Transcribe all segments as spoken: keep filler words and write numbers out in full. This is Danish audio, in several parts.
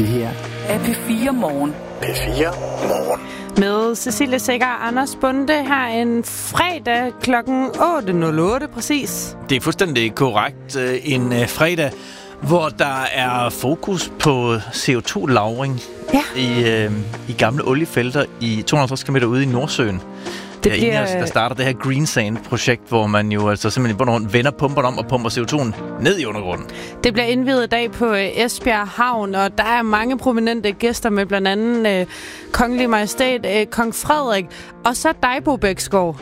Det her er P fire Morgen. P fire Morgen. Med Cecilie Sækker og Anders Bunde her en fredag klokken otte nul otte præcis. Det er fuldstændig korrekt. En fredag, hvor der er fokus på C O to lagring ja. i, øh, i gamle oliefelter i to hundrede og halvtreds kilometer ude i Nordsøen. Det bliver... er en af os, der starter det her Green Sand-projekt, hvor man jo altså simpelthen på rundt vender pumperne om og pumper C O to'en ned i undergrunden. Det bliver indviet i dag på Esbjerg Havn, og der er mange prominente gæster med, blandt andet øh, Kongelig Majestæt, øh, Kong Frederik, og så dig, Bo Bæksgaard.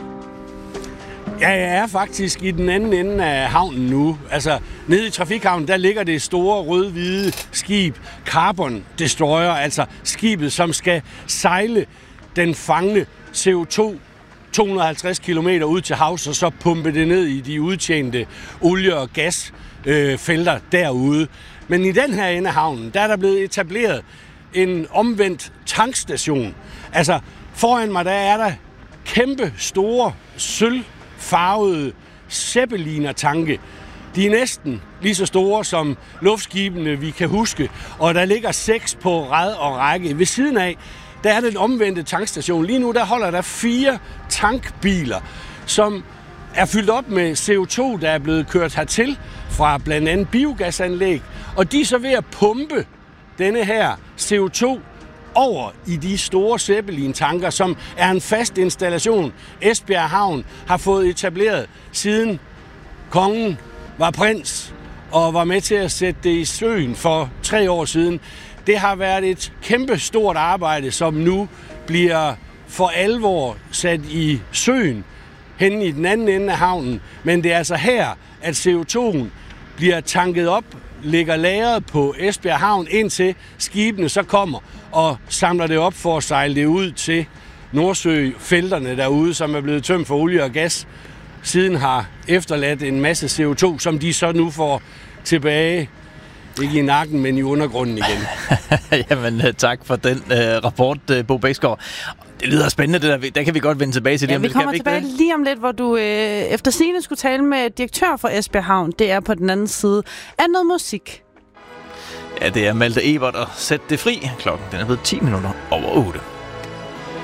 Ja, jeg er faktisk i den anden ende af havnen nu. Altså, nede i Trafikhavnen, der ligger det store rød-hvide skib, Carbon Destroyer, altså skibet, som skal sejle den fangne C O to to hundrede og halvtreds kilometer ud til havs, og så pumpe det ned i de udtjente olie- og gasfelter øh, derude. Men i den her ende af havnen, der er der blevet etableret en omvendt tankstation. Altså, foran mig, der er der kæmpe store, sølvfarvede zeppeliner-tanke. De er næsten lige så store som luftskibene, vi kan huske, og der ligger seks på rad og række. Ved siden af, der er den omvendte tankstation. Lige nu der holder der fire tankbiler, som er fyldt op med C O to, der er blevet kørt hertil fra blandt andet biogasanlæg. Og de er så ved at pumpe denne her C O to over i de store Zeppelin-tanker, som er en fast installation, Esbjerg Havn har fået etableret siden kongen var prins og var med til at sætte det i søen for tre år siden. Det har været et kæmpe stort arbejde, som nu bliver for alvor sat i søen hen i den anden ende af havnen. Men det er altså her, at C O to'en bliver tanket op, ligger lagret på Esbjerg Havn, indtil skibene så kommer og samler det op for at sejle det ud til Nordsøfelterne derude, som er blevet tømt for olie og gas. Siden har efterladt en masse C O to, som de så nu får tilbage. Ikke i nakken, men i undergrunden igen. Jamen, tak for den uh, rapport, uh, Bo Bæksgaard. Det lyder spændende, det der. Der kan vi godt vende tilbage til det. Ja, vi kommer tilbage det? lige om lidt, hvor du øh, efter sigende skulle tale med direktør for Esbjerg Havn. Det er på den anden side af noget musik. Ja, det er Malte Ebert og Sæt det fri. Klokken den er blevet ti minutter over otte.